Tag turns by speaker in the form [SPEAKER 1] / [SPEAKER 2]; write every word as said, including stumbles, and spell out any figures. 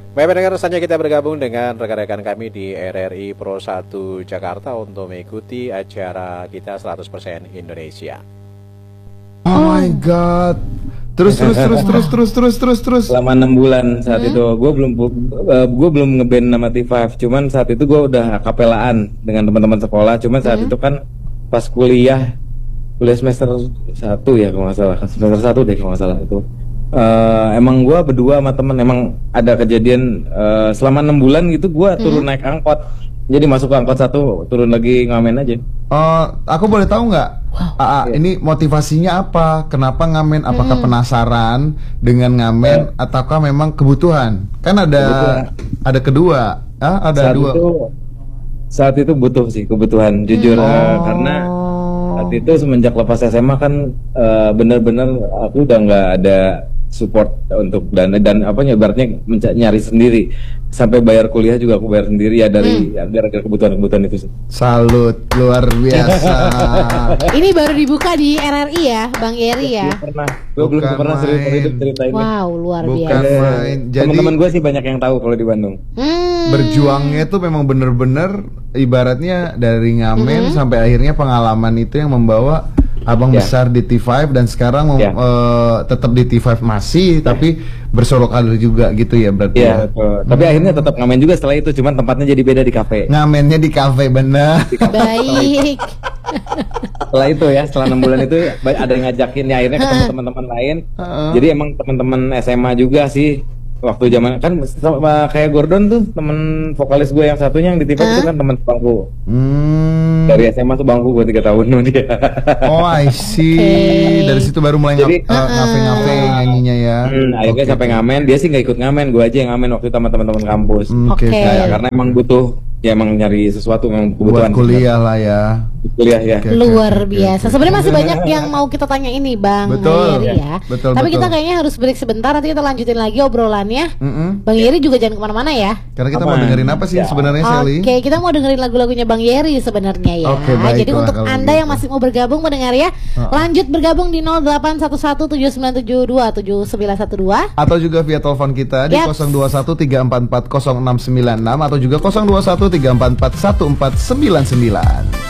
[SPEAKER 1] Baik pendengar, saatnya kita bergabung dengan rekan-rekan kami di R R I Pro satu Jakarta untuk mengikuti acara kita seratus persen Indonesia.
[SPEAKER 2] Oh my god. Terus terus terus terus terus terus terus terus.
[SPEAKER 3] Selama enam bulan saat hmm? itu gue belum uh, gue belum ngeband nama T lima. Cuman saat itu gue udah kapelaan dengan teman-teman sekolah. Cuman saat hmm? itu kan pas kuliah kuliah semester satu ya kalau nggak salah, semester satu deh kalau nggak salah itu. Uh, emang gue berdua sama temen emang ada kejadian uh, selama enam bulan gitu gue hmm. turun naik angkot, jadi masuk ke angkot satu turun lagi ngamen aja.
[SPEAKER 2] Uh, aku boleh tahu nggak? Wow. Aa, yeah. Ini motivasinya apa? Kenapa ngamen? Apakah hmm. penasaran dengan ngamen yeah. ataukah memang kebutuhan? Kan ada kebutuhan. ada kedua, ah, ada
[SPEAKER 3] saat
[SPEAKER 2] dua.
[SPEAKER 3] Itu, saat itu butuh sih kebutuhan, jujur hmm. uh, karena saat itu semenjak lepas S M A kan uh, bener-bener aku udah nggak ada support untuk dana dan apa ibaratnya nyari sendiri sampai bayar kuliah juga aku bayar sendiri ya dari hmm. ya, kebutuhan-kebutuhan itu sih.
[SPEAKER 2] Salut, luar biasa.
[SPEAKER 4] Ini baru dibuka di R R I ya, Bang Yeri ya.
[SPEAKER 3] Belum pernah, gue belum pernah serius itu cerita ini.
[SPEAKER 4] Wow, luar
[SPEAKER 2] Bukan
[SPEAKER 4] biasa.
[SPEAKER 2] Main. Jadi
[SPEAKER 3] teman-teman gue sih banyak yang tahu kalau di Bandung.
[SPEAKER 4] Hmm.
[SPEAKER 2] Berjuangnya tuh memang bener-bener ibaratnya dari ngamen hmm. sampai akhirnya pengalaman itu yang membawa abang yeah. besar di T lima dan sekarang yeah. uh, tetap di T lima masih yeah. tapi bersolok karir juga gitu ya berarti.
[SPEAKER 3] Iya, yeah, hmm. tapi akhirnya tetap ngamen juga setelah itu, cuman tempatnya jadi beda di kafe.
[SPEAKER 2] Ngamennya di kafe bener.
[SPEAKER 4] Baik.
[SPEAKER 3] Setelah itu ya, setelah enam bulan itu ada yang ngajakin ya akhirnya ketemu teman-teman lain. Uh. Jadi emang teman-teman S M A juga sih. Waktu zaman kan sama kayak Gordon tuh temen vokalis gue yang satunya yang di T lima uh? itu kan temen bangku. Hmm. Dari S M A tuh bangku gue tiga tahun dia.
[SPEAKER 2] Oh I see. Okay. Dari situ baru mulai
[SPEAKER 3] Jadi,
[SPEAKER 2] ngap, uh, ngafe-ngafe uh, nyanyinya ya.
[SPEAKER 3] Hmm, akhirnya okay. sampai ngamen, dia sih nggak ikut ngamen, gue aja yang ngamen waktu itu sama teman-teman kampus.
[SPEAKER 2] Oke. Okay.
[SPEAKER 3] Nah, ya, karena emang butuh ya emang nyari sesuatu yang kebutuhan
[SPEAKER 2] buat kuliah lah ya.
[SPEAKER 3] Kuliah ya.
[SPEAKER 4] Okay, luar okay, biasa. Okay. Sebenarnya masih banyak yang mau kita tanya ini Bang
[SPEAKER 2] betul,
[SPEAKER 4] Yeri ya.
[SPEAKER 2] Betul,
[SPEAKER 4] Tapi
[SPEAKER 2] betul.
[SPEAKER 4] kita kayaknya harus break sebentar, nanti kita lanjutin lagi obrolannya. Mm -hmm. Bang Yeri juga jangan kemana-mana ya.
[SPEAKER 2] Karena kita Aman. mau dengerin apa sih ya. sebenarnya Sally?
[SPEAKER 4] Oke, okay, kita mau dengerin lagu-lagunya Bang Yeri sebenarnya ya.
[SPEAKER 2] Okay, baik,
[SPEAKER 4] Jadi untuk Anda gitu. yang masih mau bergabung mendengar ya, uh -uh. lanjut bergabung di nol delapan satu satu tujuh sembilan tujuh dua tujuh sembilan satu dua
[SPEAKER 2] atau juga via telepon kita di yep. nol dua satu tiga empat empat nol enam sembilan enam atau juga nol dua satu tiga empat empat satu empat sembilan sembilan.